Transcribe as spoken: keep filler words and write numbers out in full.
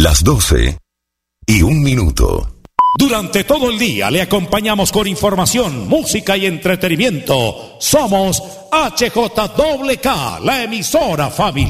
Las doce y un minuto. Durante todo el día le acompañamos con información, música y entretenimiento. Somos H J K, la emisora familiar.